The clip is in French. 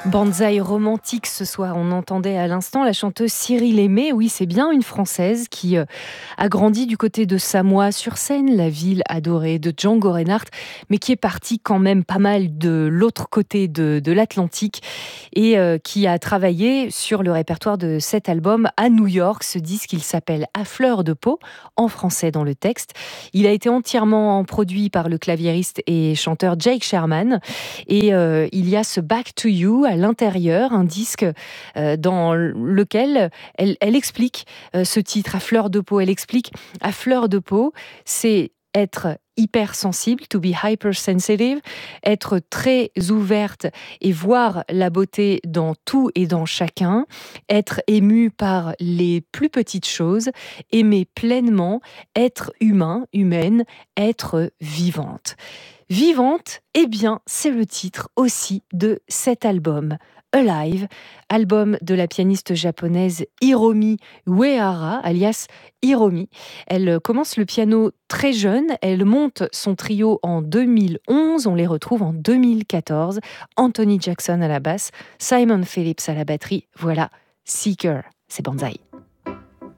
Banzai romantique ce soir. On entendait à l'instant la chanteuse Cyril Aimé. Oui, c'est bien une Française qui a grandi du côté de Samois-sur-Seine, la ville adorée de Django Reinhardt, mais qui est partie quand même pas mal de l'autre côté de l'Atlantique et qui a travaillé sur le répertoire de cet album à New York. Ce disque, il s'appelle À fleur de peau, en français dans le texte. Il a été entièrement produit par le claviériste et chanteur Jake Sherman. Et il y a ce Back to You à l'intérieur, un disque dans lequel elle explique ce titre, À fleur de peau. Elle explique, à fleur de peau, c'est être hypersensible, to be hypersensitive, être très ouverte et voir la beauté dans tout et dans chacun, être ému par les plus petites choses, aimer pleinement, être humain, humaine, être vivante. Vivante, eh bien, c'est le titre aussi de cet album. Alive, album de la pianiste japonaise Hiromi Uehara, alias Hiromi. Elle commence le piano très jeune, elle monte son trio en 2011, on les retrouve en 2014. Anthony Jackson à la basse, Simon Phillips à la batterie, voilà, Seeker, c'est Banzai.